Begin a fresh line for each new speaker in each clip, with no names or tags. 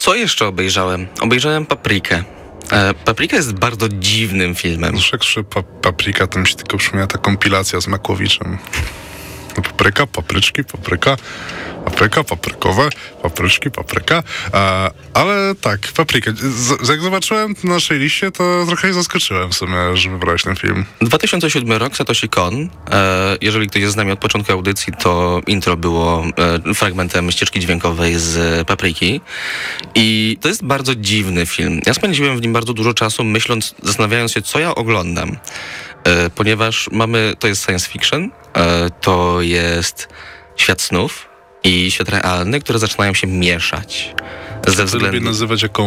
Co jeszcze obejrzałem? Obejrzałem Paprikę. Paprika jest bardzo dziwnym filmem.
Zresztą Paprika, to mi się tylko przypomina ta kompilacja z Makłowiczem. Papryka, papryczki, papryka, paprykowe, papryczki, papryka. Ale tak, Paprika. Jak zobaczyłem na naszej liście, to trochę się zaskoczyłem w sumie, że wybrałeś ten film.
2007 rok, Satoshi Kon. Jeżeli ktoś jest z nami od początku audycji, to intro było fragmentem ścieżki dźwiękowej z Papryki. I to jest bardzo dziwny film. Ja spędziłem w nim bardzo dużo czasu, zastanawiając się, co ja oglądam. Ponieważ to jest science fiction, to jest świat snów i świat realny, które zaczynają się mieszać.
Lubię nazywać jako...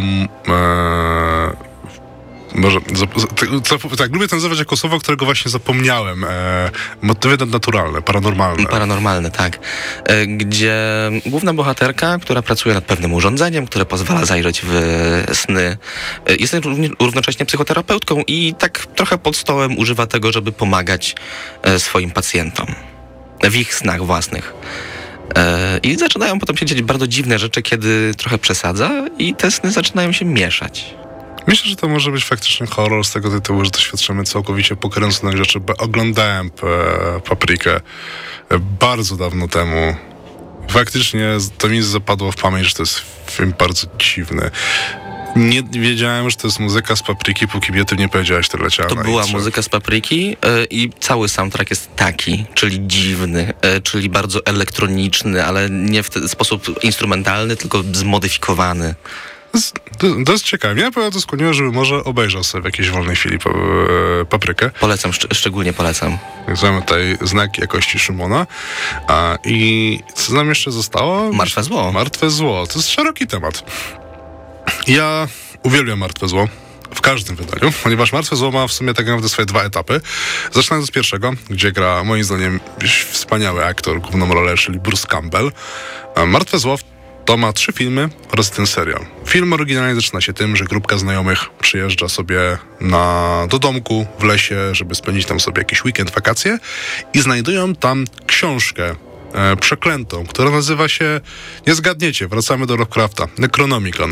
lubię to nazywać jako słowo, którego właśnie zapomniałem. Motywy nadnaturalne, paranormalne.
Paranormalne, tak. Gdzie główna bohaterka, która pracuje nad pewnym urządzeniem, które pozwala zajrzeć w sny, jest równocześnie psychoterapeutką i tak trochę pod stołem używa tego, żeby pomagać swoim pacjentom w ich snach własnych. I zaczynają potem się dziać bardzo dziwne rzeczy, kiedy trochę przesadza i te sny zaczynają się mieszać.
Myślę, że to może być faktycznie horror z tego tytułu, że doświadczymy całkowicie pokręconych rzeczy. Oglądałem Paprikę bardzo dawno temu. Faktycznie to mi zapadło w pamięć, że to jest film bardzo dziwny. Nie wiedziałem, że to jest muzyka z Papriki, póki mi o tym nie powiedziałaś, to leciała.
To była muzyka z Papriki i cały soundtrack jest taki, czyli dziwny, czyli bardzo elektroniczny, ale nie w sposób instrumentalny, tylko zmodyfikowany.
To jest ciekawe. Mnie naprawdę to skłoniło, żeby może obejrzał sobie w jakiejś wolnej chwili Paprykę.
Polecam, szczególnie polecam.
Mamy tutaj znak jakości Szymona. I co nam jeszcze zostało?
Martwe zło.
Martwe zło. To jest szeroki temat. Ja uwielbiam Martwe zło w każdym wydaniu, ponieważ Martwe zło ma w sumie tak naprawdę swoje dwa etapy. Zaczynając od pierwszego, gdzie gra moim zdaniem wspaniały aktor, główną rolę, czyli Bruce Campbell. Martwe zło to ma 3 filmy oraz ten serial. Film oryginalnie zaczyna się tym, że grupka znajomych przyjeżdża sobie do domku w lesie, żeby spędzić tam sobie jakiś weekend, wakacje i znajdują tam książkę przeklętą, która nazywa się, nie zgadniecie, wracamy do Lovecrafta, Necronomicon.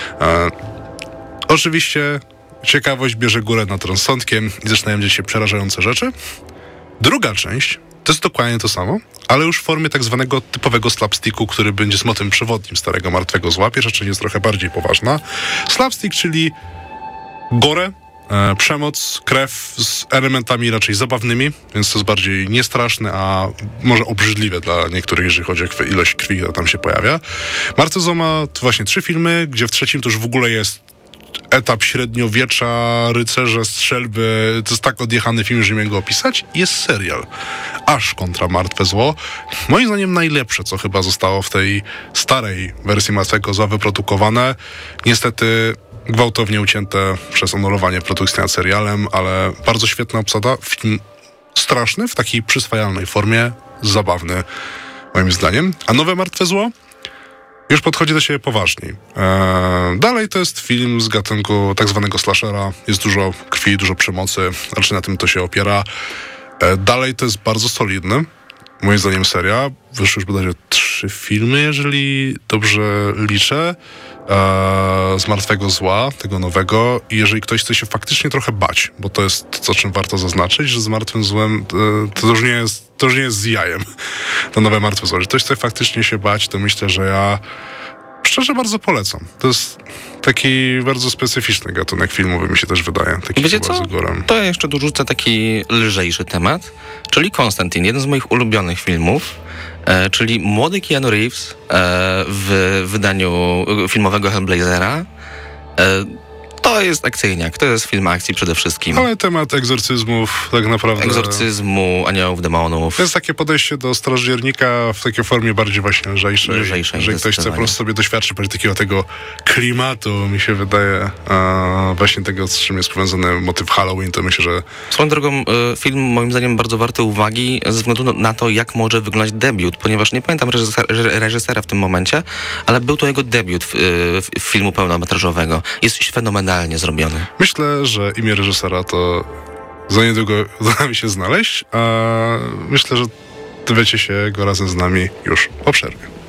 Oczywiście ciekawość bierze górę nad rozsądkiem i zaczynają dziać się przerażające rzeczy. Druga część to jest dokładnie to samo, ale już w formie tak zwanego typowego slapsticku, który będzie z motywem przewodnim Starego Martwego Zła. Pierwsza część jest trochę bardziej poważna. Slapstick, czyli gore, przemoc, krew z elementami raczej zabawnymi, więc to jest bardziej niestraszne, a może obrzydliwe dla niektórych, jeżeli chodzi o ilość krwi, która tam się pojawia. Martwe zło ma właśnie 3 filmy, gdzie w trzecim to już w ogóle jest etap średniowiecza, rycerze, strzelby. To jest tak odjechany film, że nie mogę go opisać. Jest serial. Aż kontra Martwe zło. Moim zdaniem najlepsze, co chyba zostało w tej starej wersji Martwego zła wyprodukowane. Niestety gwałtownie ucięte przez anulowanie produkcji nad serialem, ale bardzo świetna obsada. Film straszny, w takiej przyswajalnej formie. Zabawny, moim zdaniem. A nowe Martwe zło już podchodzi do siebie poważniej. Dalej to jest film z gatunku tak zwanego slashera. Jest dużo krwi, dużo przemocy. Raczej na tym to się opiera. Dalej to jest bardzo solidny, moim zdaniem, seria. Wyszły już bodajże 3 filmy, jeżeli dobrze liczę, z Martwego zła, tego nowego. I jeżeli ktoś chce się faktycznie trochę bać, bo to jest to, czym warto zaznaczyć, że z Martwym złem to już nie jest z jajem. To nowe Martwe zło. Jeżeli ktoś chce faktycznie się bać, to myślę, że ja szczerze bardzo polecam. To jest taki bardzo specyficzny gatunek filmowy, mi się też wydaje. Taki
wiecie co? To ja jeszcze dorzucę taki lżejszy temat, czyli Konstantin, jeden z moich ulubionych filmów, czyli młody Keanu Reeves w wydaniu filmowego Hellblazera. To jest akcyjniak, to jest film akcji przede wszystkim.
Ale temat egzorcyzmów tak naprawdę...
Egzorcyzmu, aniołów, demonów.
To jest takie podejście do strażnicza w takiej formie bardziej właśnie lżejszej. Jeżeli ktoś chce po prostu sobie doświadczyć takiego tego klimatu, mi się wydaje, właśnie tego, z czym jest powiązany motyw Halloween, to myślę, że...
Swoją drogą, film moim zdaniem bardzo warty uwagi ze względu na to, jak może wyglądać debiut, ponieważ nie pamiętam reżysera w tym momencie, ale był to jego debiut filmu pełnometrażowego. Jest fenomenalny. Zrobiony.
Myślę, że imię reżysera to za niedługo uda mi się znaleźć, a myślę, że dowiecie się go razem z nami już po przerwie.